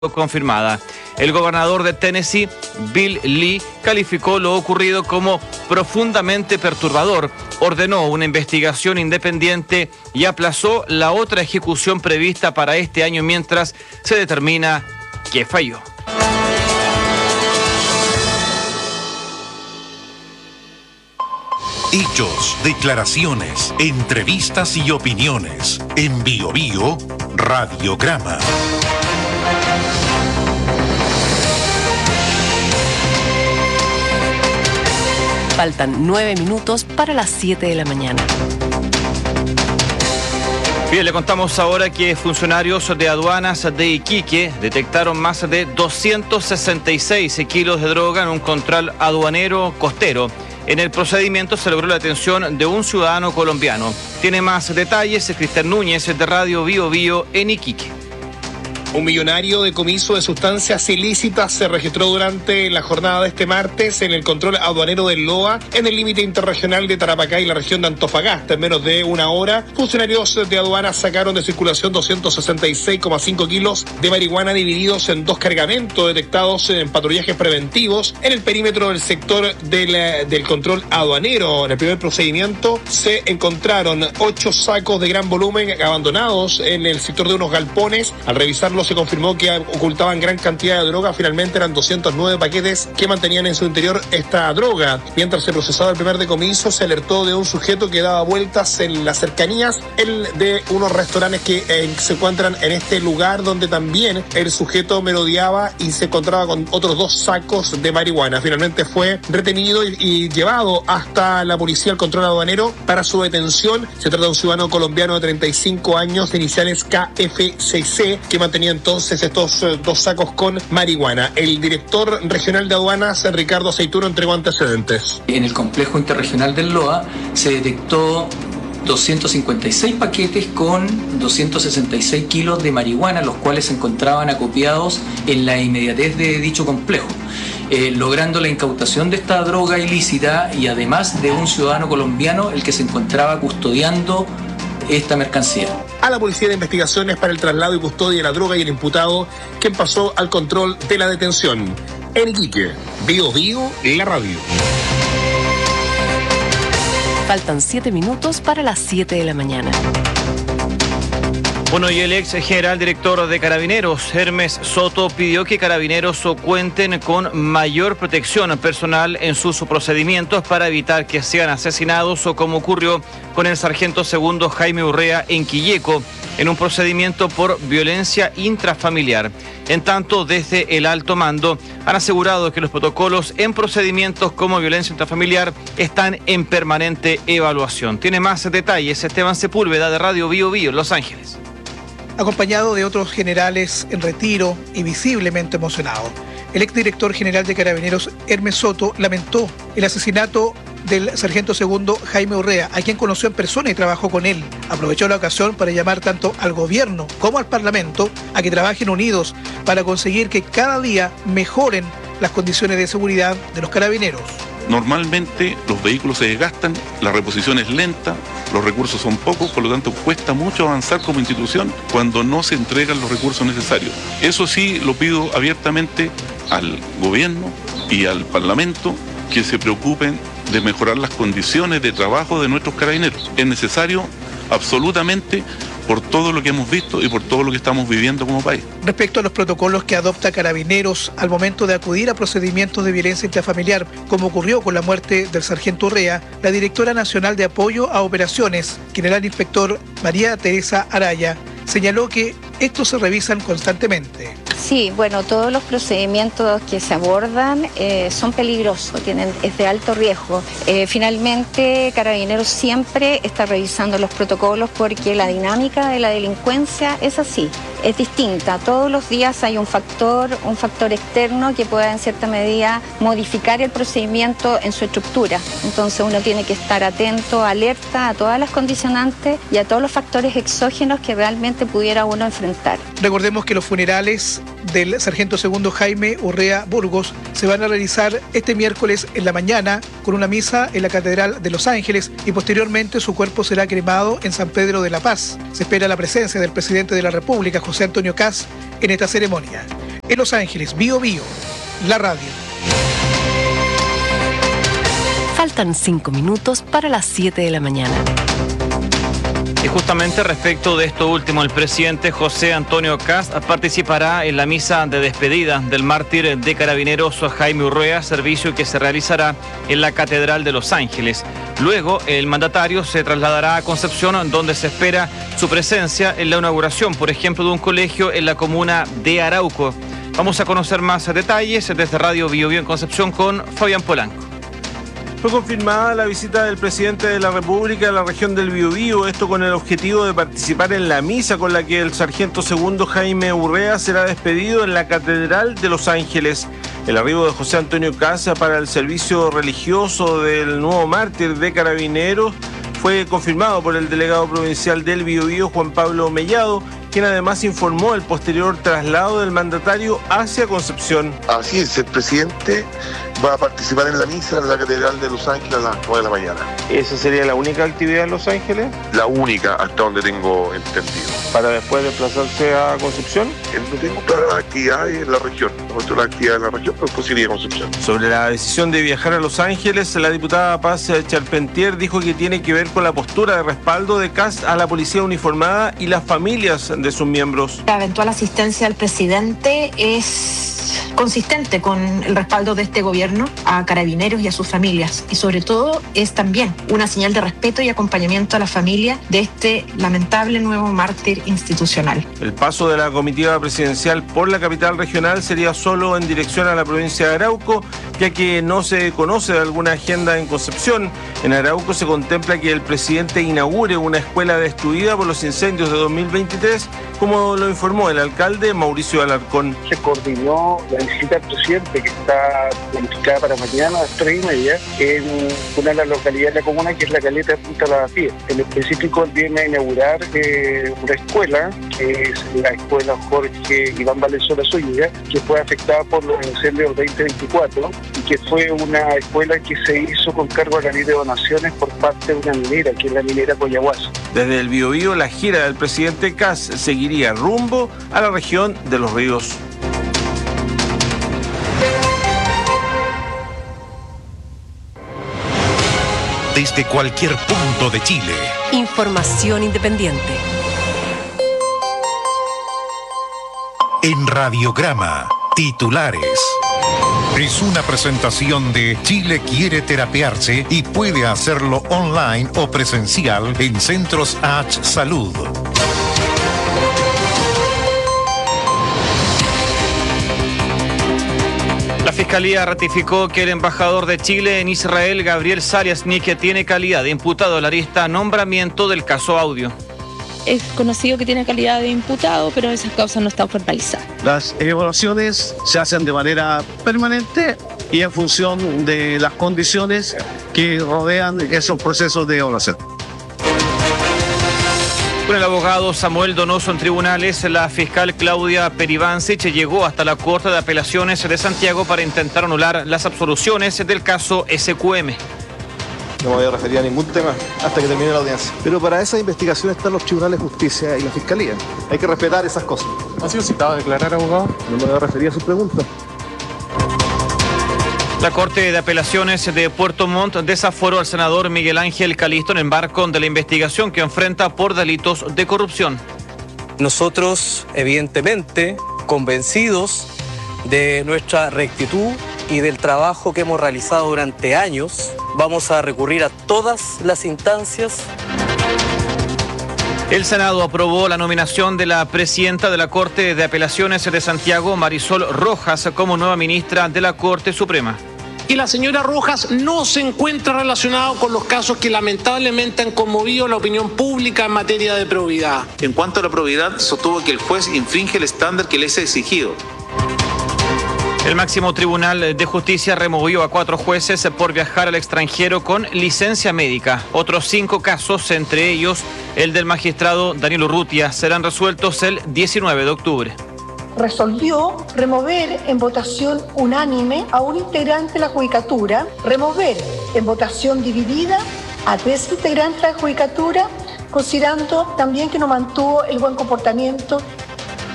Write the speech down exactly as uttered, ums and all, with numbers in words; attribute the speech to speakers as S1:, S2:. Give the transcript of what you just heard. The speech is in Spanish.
S1: confirmada. El gobernador de Tennessee, Bill Lee, calificó lo ocurrido como profundamente perturbador, ordenó una investigación independiente y aplazó la otra ejecución prevista para este año mientras se determina qué falló.
S2: Hechos, declaraciones, entrevistas y opiniones. En Bio Bio, Radiograma.
S3: Faltan nueve minutos para las siete de la mañana.
S1: Bien, le contamos ahora que funcionarios de aduanas de Iquique detectaron más de doscientos sesenta y seis kilos de droga en un control aduanero costero. En el procedimiento se logró la detención de un ciudadano colombiano. Tiene más detalles Cristian Núñez de Radio Bio Bio en Iquique.
S4: Un millonario decomiso de sustancias ilícitas se registró durante la jornada de este martes en el control aduanero del Loa, en el límite interregional de Tarapacá y la región de Antofagasta. En menos de una hora, funcionarios de aduanas sacaron de circulación doscientos sesenta y seis coma cinco kilos de marihuana divididos en dos cargamentos detectados en patrullajes preventivos en el perímetro del sector del, del control aduanero. En el primer procedimiento se encontraron ocho sacos de gran volumen abandonados en el sector de unos galpones. Al revisarlo se confirmó que ocultaban gran cantidad de droga. Finalmente eran doscientos nueve paquetes que mantenían en su interior esta droga. Mientras se procesaba el primer decomiso, se alertó de un sujeto que daba vueltas en las cercanías el de unos restaurantes que eh, se encuentran en este lugar, donde también el sujeto merodeaba y se encontraba con otros dos sacos de marihuana. Finalmente fue retenido y, y llevado hasta la policía al control aduanero para su detención. Se trata de un ciudadano colombiano de treinta y cinco años, de iniciales K F C C, que mantenía entonces estos eh, dos sacos con marihuana. El director regional de aduanas, Ricardo Aceituno, entregó antecedentes.
S5: En el complejo interregional del Loa se detectó doscientos cincuenta y seis paquetes con doscientos sesenta y seis kilos de marihuana, los cuales se encontraban acopiados en la inmediatez de dicho complejo, eh, logrando la incautación de esta droga ilícita y además de un ciudadano colombiano el que se encontraba custodiando esta mercancía.
S4: A la Policía de Investigaciones para el traslado y custodia de la droga y el imputado, quien pasó al control de la detención. En Iquique, Bio Bio, la radio.
S3: Faltan siete minutos para las siete de la mañana.
S1: Bueno, y el ex general director de Carabineros, Hermes Soto, pidió que Carabineros cuenten con mayor protección personal en sus procedimientos para evitar que sean asesinados, o como ocurrió con el sargento segundo Jaime Urrea en Quilleco, en un procedimiento por violencia intrafamiliar. En tanto, desde el alto mando han asegurado que los protocolos en procedimientos como violencia intrafamiliar están en permanente evaluación. Tiene más detalles Esteban Sepúlveda de Radio Bio Bio en Los Ángeles.
S6: Acompañado de otros generales en retiro y visiblemente emocionado, el exdirector general de Carabineros, Hermes Soto, lamentó el asesinato del sargento segundo Jaime Urrea, a quien conoció en persona y trabajó con él. Aprovechó la ocasión para llamar tanto al gobierno como al Parlamento a que trabajen unidos para conseguir que cada día mejoren las condiciones de seguridad de los carabineros.
S7: Normalmente los vehículos se desgastan, la reposición es lenta, los recursos son pocos, por lo tanto cuesta mucho avanzar como institución cuando no se entregan los recursos necesarios. Eso sí lo pido abiertamente al gobierno y al Parlamento, que se preocupen de mejorar las condiciones de trabajo de nuestros carabineros. Es necesario absolutamente, por todo lo que hemos visto y por todo lo que estamos viviendo como país.
S6: Respecto a los protocolos que adopta Carabineros al momento de acudir a procedimientos de violencia intrafamiliar, como ocurrió con la muerte del sargento Urrea, la directora nacional de apoyo a operaciones, general inspector María Teresa Araya, señaló que estos se revisan constantemente.
S8: Sí, bueno, todos los procedimientos que se abordan eh, son peligrosos, tienen, es de alto riesgo. Eh, finalmente, Carabineros siempre está revisando los protocolos porque la dinámica de la delincuencia es así, es distinta. Todos los días hay un factor, un factor externo que pueda en cierta medida modificar el procedimiento en su estructura. Entonces uno tiene que estar atento, alerta a todas las condicionantes y a todos los factores exógenos que realmente pudiera uno enfrentar.
S6: Recordemos que los funerales del sargento segundo Jaime Urrea Burgos se van a realizar este miércoles en la mañana con una misa en la Catedral de Los Ángeles y posteriormente su cuerpo será cremado en San Pedro de la Paz. Se espera la presencia del presidente de la República, José Antonio Kast, en esta ceremonia. En Los Ángeles, Bio Bio, la radio.
S3: Faltan cinco minutos para las siete de la mañana.
S1: Y justamente respecto de esto último, el presidente José Antonio Kast participará en la misa de despedida del mártir de Carabineros Jaime Urrea, servicio que se realizará en la Catedral de Los Ángeles. Luego, el mandatario se trasladará a Concepción, donde se espera su presencia en la inauguración, por ejemplo, de un colegio en la comuna de Arauco. Vamos a conocer más detalles desde Radio Bio Bio en Concepción con Fabián Polanco.
S9: Fue confirmada la visita del presidente de la República a la región del Biobío, esto con el objetivo de participar en la misa con la que el sargento segundo Jaime Urrea será despedido en la Catedral de Los Ángeles. El arribo de José Antonio Kast para el servicio religioso del nuevo mártir de Carabineros fue confirmado por el delegado provincial del Biobío, Juan Pablo Mellado, quien además informó el posterior traslado del mandatario hacia Concepción.
S10: Así es, el presidente va a participar en la misa en la Catedral de Los Ángeles a las nueve de la mañana.
S9: ¿Esa sería la única actividad en Los Ángeles?
S10: La única, hasta donde tengo entendido.
S9: ¿Para después desplazarse a Concepción?
S10: No tengo claras las actividades en la región. No tengo las actividades en la región, pero pues iría a Concepción.
S9: Sobre la decisión de viajar a Los Ángeles, la diputada Paz Charpentier dijo que tiene que ver con la postura de respaldo de Kast a la policía uniformada y las familias de sus miembros.
S11: La eventual asistencia del presidente es consistente con el respaldo de este gobierno a Carabineros y a sus familias, y sobre todo es también una señal de respeto y acompañamiento a la familia de este lamentable nuevo mártir institucional.
S9: El paso de la comitiva presidencial por la capital regional sería solo en dirección a la provincia de Arauco, ya que no se conoce de alguna agenda en Concepción. En Arauco se contempla que el presidente inaugure una escuela destruida por los incendios de dos mil veintitrés, como lo informó el alcalde Mauricio Alarcón.
S12: Se coordinó la visita del presidente, que está planificada para mañana a las tres y media, en una de las localidades de la comuna, que es la Caleta de Punta La Batía. En específico, él viene a inaugurar eh, una escuela, que es la escuela Jorge Iván Valenzuela Zúñiga, que fue afectada por los incendios del veinte veinticuatro, y que fue una escuela que se hizo con cargo a la ley de donaciones por parte de una minera, que es la minera Coyahuasi.
S9: Desde el Biobío, la gira del presidente Kast seguiría rumbo a la región de Los Ríos.
S2: Desde cualquier punto de Chile.
S3: Información independiente.
S2: En Radiograma, titulares. Es una presentación de Chile quiere terapiarse y puede hacerlo online o presencial en Centros H Salud.
S1: La Fiscalía ratificó que el embajador de Chile en Israel, Gabriel Saliasnik, tiene calidad de imputado en la lista nombramiento del caso Audio.
S13: Es conocido que tiene calidad de imputado, pero esas causas no están formalizadas.
S14: Las evaluaciones se hacen de manera permanente y en función de las condiciones que rodean esos procesos de evaluación.
S1: Con el abogado Samuel Donoso en tribunales, la fiscal Claudia Peribancic llegó hasta la Corte de Apelaciones de Santiago para intentar anular las absoluciones del caso S Q M.
S15: No me voy a referir a ningún tema hasta que termine la audiencia. Pero para esa investigación están los tribunales de justicia y la fiscalía. Hay que respetar esas cosas.
S16: ¿Ha sido citado a declarar, abogado?
S15: No me voy a referir a sus preguntas.
S1: La Corte de Apelaciones de Puerto Montt desaforó al senador Miguel Ángel Calisto en el marco de la investigación que enfrenta por delitos de corrupción.
S17: Nosotros, evidentemente, convencidos de nuestra rectitud y del trabajo que hemos realizado durante años, vamos a recurrir a todas las instancias.
S1: El Senado aprobó la nominación de la presidenta de la Corte de Apelaciones de Santiago, Marisol Rojas, como nueva ministra de la Corte Suprema.
S18: Que la señora Rojas no se encuentra relacionado con los casos que lamentablemente han conmovido la opinión pública en materia de probidad.
S19: En cuanto a la probidad, sostuvo que el juez infringe el estándar que le es exigido.
S1: El máximo tribunal de justicia removió a cuatro jueces por viajar al extranjero con licencia médica. Otros cinco casos, entre ellos el del magistrado Daniel Urrutia, serán resueltos el diecinueve de octubre.
S20: Resolvió remover en votación unánime a un integrante de la Judicatura, remover en votación dividida a tres integrantes de la Judicatura, considerando también que no mantuvo el buen comportamiento